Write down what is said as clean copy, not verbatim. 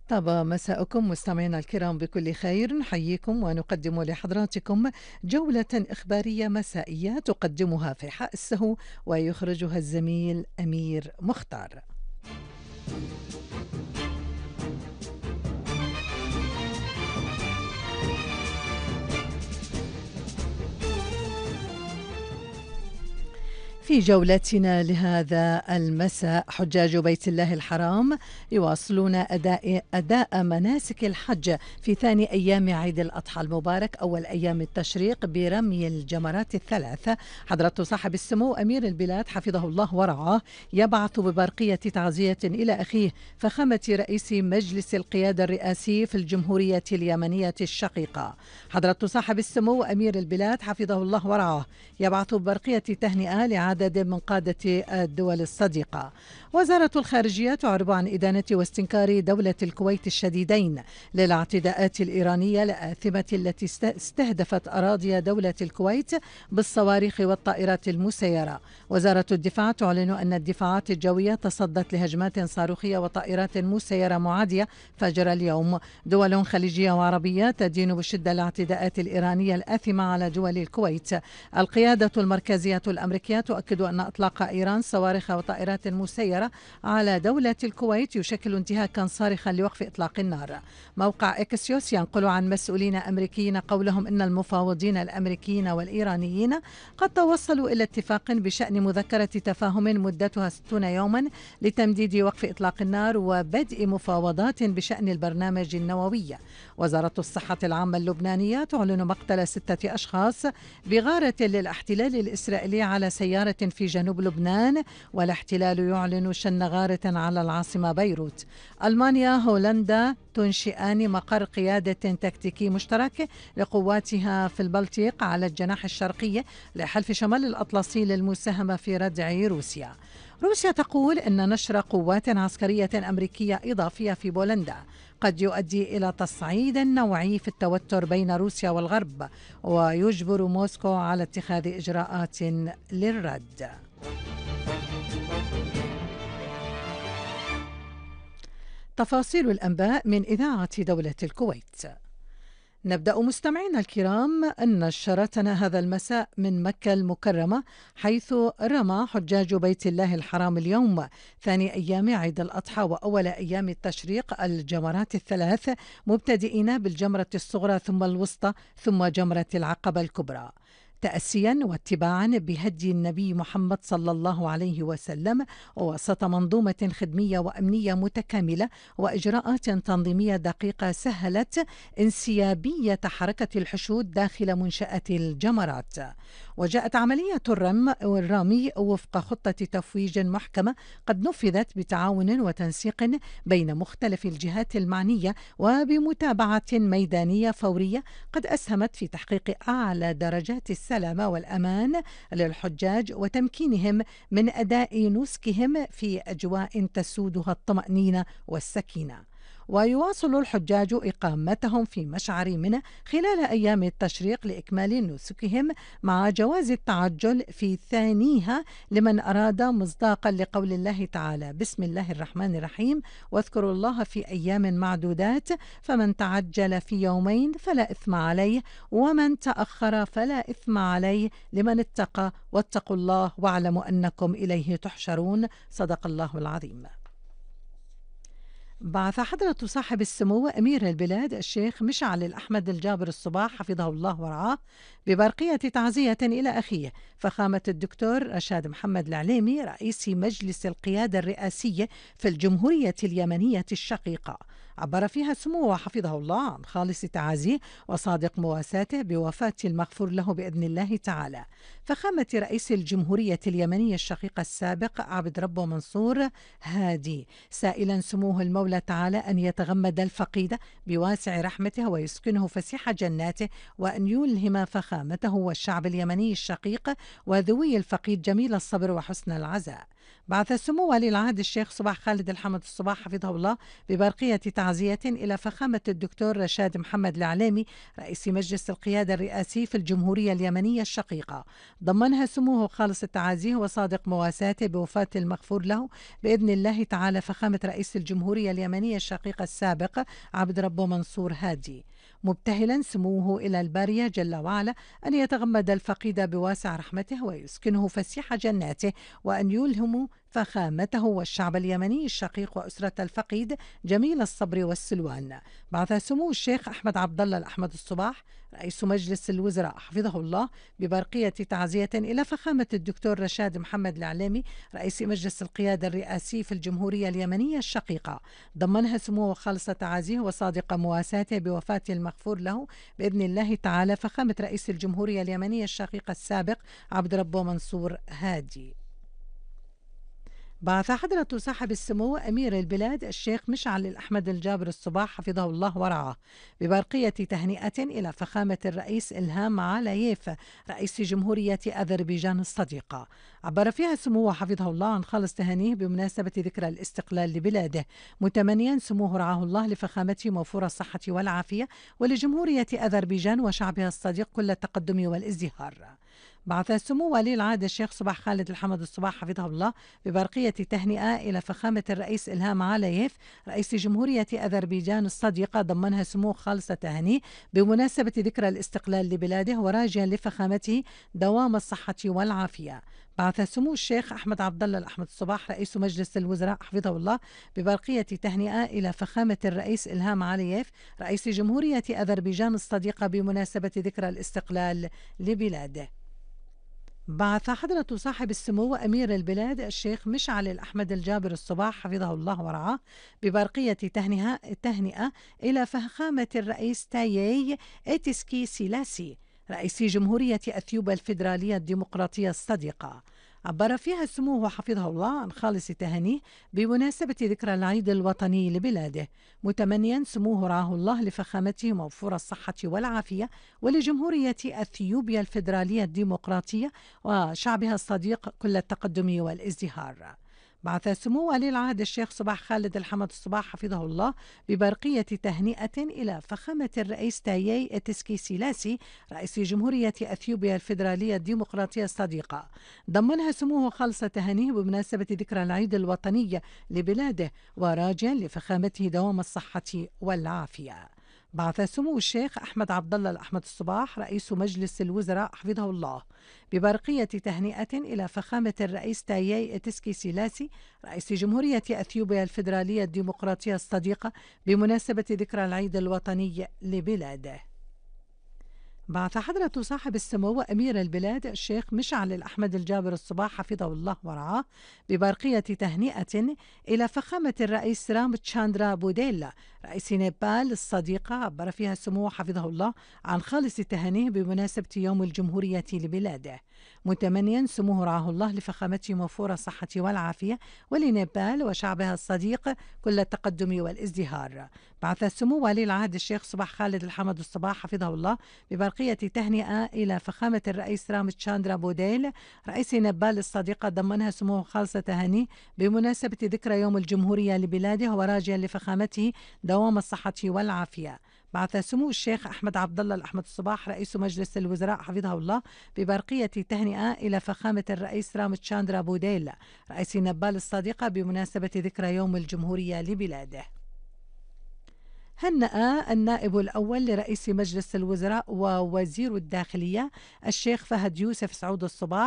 طاب مساءكم مستمعينا الكرام بكل خير، نحييكم ونقدم لحضراتكم جولة إخبارية مسائية تقدمها فيحاء السهو ويخرجها الزميل أمير مختار. في جولتنا لهذا المساء، حجاج بيت الله الحرام يواصلون أداء مناسك الحج في ثاني أيام عيد الأضحى المبارك، أول أيام التشريق، برمي الجمرات الثلاثة. حضرة صاحب السمو أمير البلاد حفظه الله ورعاه يبعث ببرقية تعزية إلى أخيه فخامة رئيس مجلس القيادة الرئاسي في الجمهورية اليمنية الشقيقة. حضرة صاحب السمو أمير البلاد حفظه الله ورعاه يبعث ببرقية تهنئة لعدد من قادة الدول الصديقة. وزارة الخارجية تعرب عن إدانة واستنكار دولة الكويت الشديدين للاعتداءات الإيرانية الآثمة التي استهدفت أراضي دولة الكويت بالصواريخ والطائرات المسيرة. وزارة الدفاع تعلن أن الدفاعات الجوية تصدت لهجمات صاروخية وطائرات مسيرة معادية فجر اليوم. دول خليجية وعربية تدين بشدة الاعتداءات الإيرانية الآثمة على دول الكويت. القيادة المركزية الأمريكية تؤكد أن إطلاق إيران صواريخ وطائرات مسيرة على دولة الكويت يشكل انتهاكا صارخا لوقف إطلاق النار. موقع إكسيوس ينقل عن مسؤولين أمريكيين قولهم إن المفاوضين الأمريكيين والإيرانيين قد توصلوا إلى اتفاق بشأن مذكرة تفاهم مدتها 60 يوما لتمديد وقف إطلاق النار وبدء مفاوضات بشأن البرنامج النووي. وزارة الصحة العامة اللبنانية تعلن مقتل 6 أشخاص بغارة للاحتلال الإسرائيلي على سيارة في جنوب لبنان، والاحتلال يعلن شن غارة على العاصمة بيروت. ألمانيا هولندا تنشئان مقر قيادة تكتيكي مشترك لقواتها في البلطيق على الجناح الشرقي لحلف شمال الأطلسي للمساهمة في ردع روسيا. روسيا تقول إن نشر قوات عسكرية أمريكية إضافية في بولندا قد يؤدي إلى تصعيد نوعي في التوتر بين روسيا والغرب ويجبر موسكو على اتخاذ إجراءات للرد. تفاصيل الأنباء من إذاعة دولة الكويت. نبدأ مستمعينا الكرام أن نشرتنا هذا المساء من مكة المكرمة، حيث رمى حجاج بيت الله الحرام اليوم ثاني أيام عيد الأضحى وأول أيام التشريق الجمرات الثلاث، مبتدئين بالجمرة الصغرى ثم الوسطى ثم جمرة العقبة الكبرى، تأسيا واتباعا بهدي النبي محمد صلى الله عليه وسلم، ووسط منظومة خدمية وأمنية متكاملة وإجراءات تنظيمية دقيقة سهلت انسيابية حركة الحشود داخل منشآت الجمرات. وجاءت عملية الرمي وفق خطة تفويج محكمة قد نفذت بتعاون وتنسيق بين مختلف الجهات المعنية وبمتابعة ميدانية فورية قد أسهمت في تحقيق أعلى درجات السلامة والأمان للحجاج وتمكينهم من أداء نسكهم في أجواء تسودها الطمأنينة والسكينة. ويواصل الحجاج إقامتهم في مشعر منى خلال أيام التشريق لإكمال نسكهم مع جواز التعجل في ثانيها لمن أراد، مصداقا لقول الله تعالى: بسم الله الرحمن الرحيم، واذكروا الله في أيام معدودات، فمن تعجل في يومين فلا إثم عليه ومن تأخر فلا إثم عليه لمن اتقى، واتقوا الله واعلموا أنكم إليه تحشرون. صدق الله العظيم. بعث حضرة صاحب السمو أمير البلاد الشيخ مشعل الأحمد الجابر الصباح حفظه الله ورعاه ببرقية تعزية إلى أخيه فخامة الدكتور رشاد محمد العليمي رئيس مجلس القيادة الرئاسية في الجمهورية اليمنية الشقيقة. عبر فيها سموه حفظه الله عن خالص تعازيه وصادق مواساته بوفاة المغفور له بإذن الله تعالى فخامة رئيس الجمهورية اليمنية الشقيقة السابق عبد ربه منصور هادي، سائلا سموه المولى تعالى أن يتغمد الفقيد بواسع رحمته ويسكنه فسيح جناته، وأن يلهم فخامته والشعب اليمني الشقيق وذوي الفقيد جميل الصبر وحسن العزاء. بعث سمو ولي العهد الشيخ صباح خالد الحمد الصباح حفظه الله ببرقية تعزية إلى فخامة الدكتور رشاد محمد العليمي رئيس مجلس القيادة الرئاسي في الجمهورية اليمنية الشقيقة. ضمنها سموه خالص التعازيه وصادق مواساته بوفاة المغفور له بإذن الله تعالى فخامة رئيس الجمهورية اليمنية الشقيقة السابق عبد ربه منصور هادي، مبتهلا سموه إلى البارية جل وعلا أن يتغمد الفقيد بواسع رحمته ويسكنه فسيح جناته، وأن يلهم فخامته والشعب اليمني الشقيق وأسرة الفقيد جميل الصبر والسلوان. بعث سمو الشيخ أحمد عبد الله الأحمد الصباح رئيس مجلس الوزراء حفظه الله ببرقية تعزية إلى فخامة الدكتور رشاد محمد العليمي رئيس مجلس القيادة الرئاسي في الجمهورية اليمنية الشقيقة. ضمنها سموه خالص تعازيه وصادق مواساته بوفاة المغفور له بإذن الله تعالى فخامة رئيس الجمهورية اليمنية الشقيقة السابق عبد ربه منصور هادي. بعث حضرة صاحب السمو أمير البلاد الشيخ مشعل الأحمد الجابر الصباح حفظه الله ورعاه ببرقية تهنئة إلى فخامة الرئيس إلهام علايف رئيس جمهورية أذربيجان الصديقة. عبر فيها سموه حفظه الله عن خالص تهانيه بمناسبة ذكرى الاستقلال لبلاده، متمنيا سموه رعاه الله لفخامته موفور الصحة والعافية ولجمهورية أذربيجان وشعبها الصديق كل التقدم والازدهار. بعث سمو ولي العهد الشيخ صباح خالد الحمد الصباح حفظه الله ببرقية تهنئة إلى فخامة الرئيس إلهام علايف رئيس جمهورية أذربيجان الصديقة. ضمنها سمو خالص تهاني بمناسبة ذكرى الاستقلال لبلاده وراجيا لفخامته دوام الصحة والعافية. بعث سمو الشيخ أحمد عبد الله الأحمد الصباح رئيس مجلس الوزراء حفظه الله ببرقية تهنئة إلى فخامة الرئيس إلهام علايف رئيس جمهورية أذربيجان الصديقة بمناسبة ذكرى الاستقلال لبلاده. بعث حضرة صاحب السمو أمير البلاد الشيخ مشعل الأحمد الجابر الصباح حفظه الله ورعاه ببرقية تهنئة إلى فخامة الرئيس تايي إتسكي سيلاسي رئيس جمهورية أثيوبيا الفيدرالية الديمقراطية الصديقة. عبر فيها سموه حفظه الله عن خالص تهانيه بمناسبة ذكرى العيد الوطني لبلاده، متمنيا سموه رعاه الله لفخامته موفور الصحة والعافية ولجمهورية أثيوبيا الفيدرالية الديمقراطية وشعبها الصديق كل التقدم والازدهار. بعث سمو ولي العهد الشيخ صباح خالد الحمد الصباح حفظه الله ببرقية تهنئة إلى فخامة الرئيس تايي إتسكي سيلاسي رئيس جمهورية أثيوبيا الفيدرالية الديمقراطية الصديقة. ضمنها سموه خالص تهانيه بمناسبة ذكرى العيد الوطني لبلاده وراجيا لفخامته دوام الصحة والعافية. بعث سمو الشيخ أحمد عبد الله الأحمد الصباح رئيس مجلس الوزراء حفظه الله ببرقية تهنئة إلى فخامة الرئيس تايي إتسكي سيلاسي رئيس جمهورية أثيوبيا الفيدرالية الديمقراطية الصديقة بمناسبة ذكرى العيد الوطني لبلاده. بعث حضرة صاحب السمو أمير البلاد الشيخ مشعل الأحمد الجابر الصباح حفظه الله ورعاه ببرقية تهنئة إلى فخامة الرئيس رام تشاندرا بوديلا رئيس نيبال الصديقة. عبر فيها السمو حفظه الله عن خالص تهانيه بمناسبة يوم الجمهورية لبلاده، متمنيا سموه رعاه الله لفخامته موفور الصحة والعافية ولنيبال وشعبها الصديق كل التقدم والازدهار. بعث السمو ولي العهد الشيخ صباح خالد الحمد الصباح حفظه الله ببرقية تهنئة إلى فخامة الرئيس رام تشاندرا بوديل رئيس نيبال الصديقة. ضمنها سموه خالصة تهانيه بمناسبة ذكرى يوم الجمهورية لبلاده وراجيا لفخامته دوام الصحة والعافية. بعث سمو الشيخ أحمد عبد الله الأحمد الصباح رئيس مجلس الوزراء حفظه الله ببرقية تهنئة إلى فخامة الرئيس رام تشاندرا بوديل رئيس نيبال الصديقة بمناسبة ذكرى يوم الجمهورية لبلاده. هنأ النائب الأول لرئيس مجلس الوزراء ووزير الداخلية الشيخ فهد يوسف سعود الصباح